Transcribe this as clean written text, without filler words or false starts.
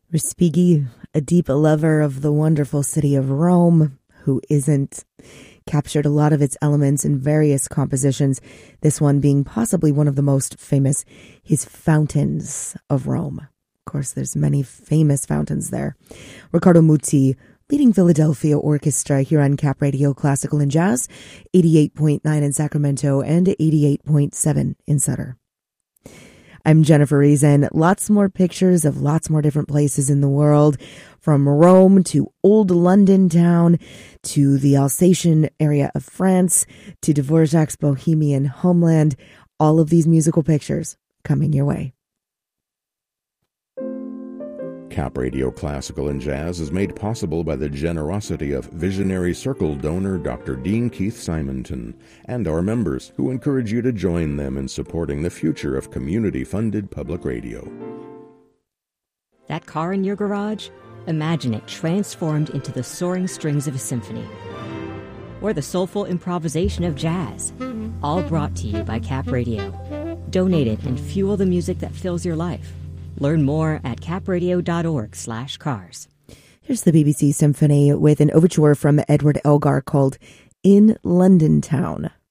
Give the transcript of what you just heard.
Respighi, a deep lover of the wonderful city of Rome, who isn't, captured a lot of its elements in various compositions, this one being possibly one of the most famous, his Fountains of Rome. Of course, there's many famous fountains there. Riccardo Muti, leading Philadelphia Orchestra here on Cap Radio Classical and Jazz, 88.9 in Sacramento and 88.7 in Sutter. I'm Jennifer Reason. Lots more pictures of lots more different places in the world, from Rome to old London town, to the Alsatian area of France, to Dvorak's Bohemian homeland. All of these musical pictures coming your way. Cap Radio Classical and Jazz is made possible by the generosity of Visionary Circle donor Dr. Dean Keith Simonton and our members, who encourage you to join them in supporting the future of community-funded public radio. That car in your garage? Imagine it transformed into the soaring strings of a symphony. Or the soulful improvisation of jazz. All brought to you by Cap Radio. Donate it and fuel the music that fills your life. Learn more at capradio.org/cars. Here's the BBC Symphony with an overture from Edward Elgar called In London Town.